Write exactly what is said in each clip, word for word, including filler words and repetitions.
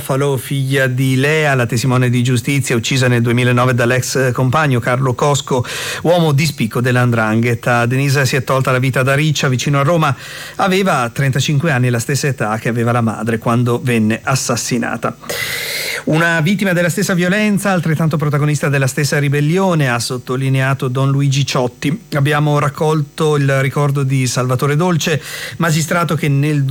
Garofalo, figlia di Lea, la testimone di giustizia uccisa nel duemilanove dall'ex compagno Carlo Cosco, uomo di spicco della 'ndrangheta. Denise si è tolta la vita da Riccia, vicino a Roma. Aveva trentacinque anni, la stessa età che aveva la madre quando venne assassinata. Una vittima della stessa violenza, altrettanto protagonista della stessa ribellione, ha sottolineato Don Luigi Ciotti. Abbiamo raccolto il ricordo di Salvatore Dolce, magistrato che nel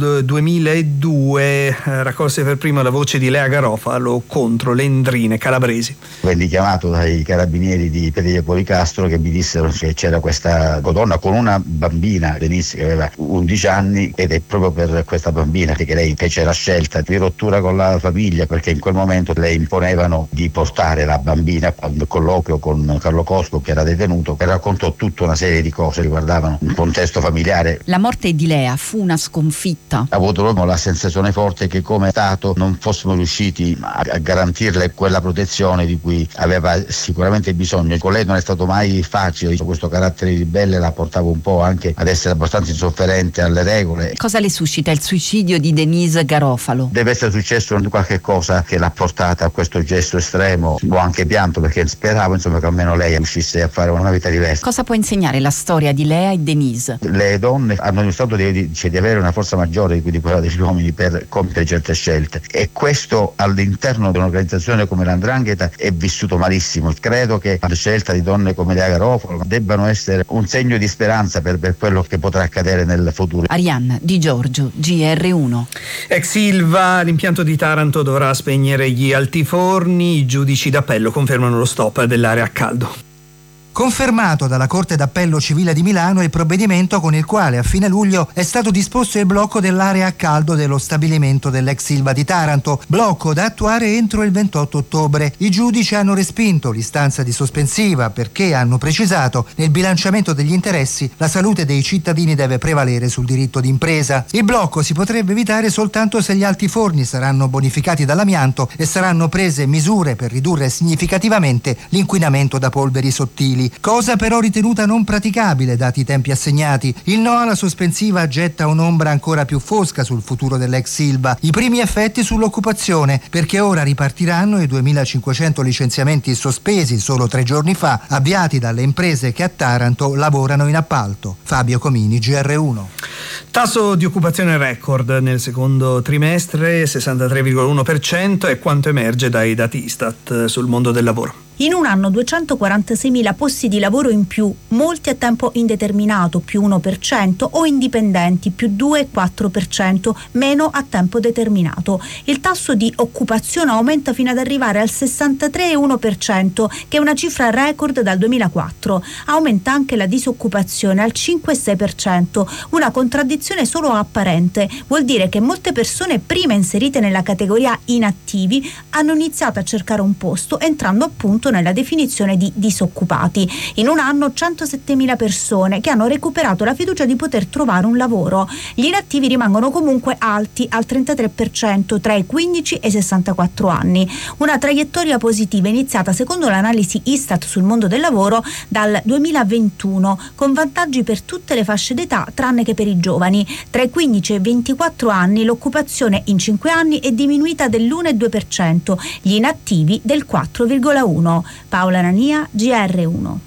duemiladue eh, raccolse per primo la voce di Lea Garofalo contro le Endrine calabresi. Venni chiamato dai carabinieri di Pedelia Policastro, che mi dissero che c'era questa donna con una bambina, Denise, che aveva undici anni, ed è proprio per questa bambina che lei fece la scelta di rottura con la famiglia, perché in quel momento le imponevano di portare la bambina al colloquio con Carlo Cosco, che era detenuto, e raccontò tutta una serie di cose che riguardavano un contesto familiare. La morte di Lea fu una sconfitta. Ha avuto proprio la sensazione forte che come Stato non fossimo riusciti a garantirle quella protezione di cui aveva sicuramente bisogno. Con lei non è stato mai facile, questo carattere ribelle la portava un po' anche ad essere abbastanza insofferente alle regole. Cosa le suscita il suicidio di Denise Garofalo? Deve essere successo qualche cosa che l'ha portata a questo gesto estremo. Ho anche pianto perché speravo insomma che almeno lei riuscisse a fare una vita diversa. Cosa può insegnare la storia di Lea e Denise? Le donne hanno dimostrato di, cioè, di avere una forza maggiore di quella degli uomini per compiere certe scelte, e questo all'interno di un'organizzazione come l'Andrangheta è vissuto malissimo. Credo che la scelta di donne come Lea Garofalo debbano essere un segno di speranza per, per quello che potrà accadere nel futuro. Arianna Di Giorgio, G R uno. Ex Ilva, l'impianto di Taranto dovrà spegnere gli altiforni, i giudici d'appello confermano lo stop dell'area a caldo. Confermato dalla Corte d'Appello Civile di Milano il provvedimento con il quale a fine luglio è stato disposto il blocco dell'area a caldo dello stabilimento dell'ex Ilva di Taranto, blocco da attuare entro il ventotto ottobre. I giudici hanno respinto l'istanza di sospensiva perché hanno precisato nel bilanciamento degli interessi la salute dei cittadini deve prevalere sul diritto d'impresa. Il blocco si potrebbe evitare soltanto se gli altiforni saranno bonificati dall'amianto e saranno prese misure per ridurre significativamente l'inquinamento da polveri sottili. Cosa però ritenuta non praticabile dati i tempi assegnati. Il no alla sospensiva getta un'ombra ancora più fosca sul futuro dell'ex Ilva. I primi effetti sull'occupazione, perché ora ripartiranno i duemilacinquecento licenziamenti sospesi solo tre giorni fa, avviati dalle imprese che a Taranto lavorano in appalto. Fabio Comini, G R uno. Tasso di occupazione record nel secondo trimestre, sessantatré virgola uno per cento, è quanto emerge dai dati Istat sul mondo del lavoro. In un anno duecentoquarantaseimila posti di lavoro in più, molti a tempo indeterminato più uno per cento o indipendenti più due virgola quattro per cento, meno a tempo determinato. Il tasso di occupazione aumenta fino ad arrivare al sessantatré virgola uno per cento, che è una cifra record dal duemilaquattro. Aumenta anche la disoccupazione al cinque virgola sei per cento, una contraddizione solo apparente. Vuol dire che molte persone prima inserite nella categoria inattivi hanno iniziato a cercare un posto entrando appunto nella definizione di disoccupati. In un anno centosettemila persone che hanno recuperato la fiducia di poter trovare un lavoro. Gli inattivi rimangono comunque alti al trentatré per cento tra i quindici e i sessantaquattro anni. Una traiettoria positiva iniziata secondo l'analisi Istat sul mondo del lavoro dal duemilaventuno, con vantaggi per tutte le fasce d'età tranne che per i giovani. Tra i quindici e i ventiquattro anni l'occupazione in cinque anni è diminuita dell'uno virgola due per cento, gli inattivi del quattro virgola uno per cento. Paola Nania, G R uno.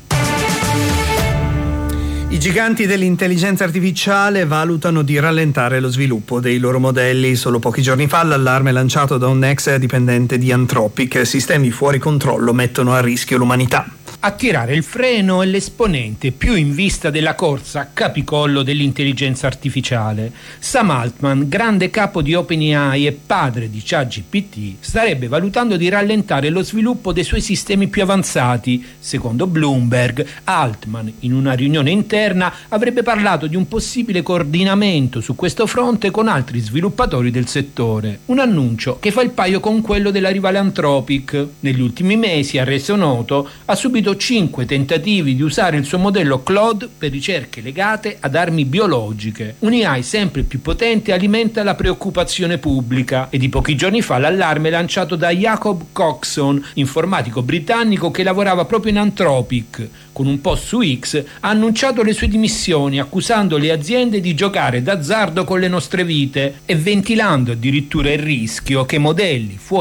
I giganti dell'intelligenza artificiale valutano di rallentare lo sviluppo dei loro modelli. Solo pochi giorni fa l'allarme lanciato da un ex dipendente di Anthropic. Sistemi fuori controllo mettono a rischio l'umanità. A tirare il freno è l'esponente più in vista della corsa a capicollo dell'intelligenza artificiale. Sam Altman, grande capo di OpenAI e padre di ChatGPT, starebbe valutando di rallentare lo sviluppo dei suoi sistemi più avanzati. Secondo Bloomberg, Altman, in una riunione interna, avrebbe parlato di un possibile coordinamento su questo fronte con altri sviluppatori del settore. Un annuncio che fa il paio con quello della rivale Anthropic. Negli ultimi mesi, ha reso noto, ha subito cinque tentativi di usare il suo modello Claude per ricerche legate ad armi biologiche. Un'A I sempre più potente alimenta la preoccupazione pubblica e di pochi giorni fa l'allarme lanciato da Jacob Coxon, informatico britannico che lavorava proprio in Anthropic. Con un post su X ha annunciato le sue dimissioni, accusando le aziende di giocare d'azzardo con le nostre vite e ventilando addirittura il rischio che modelli fuori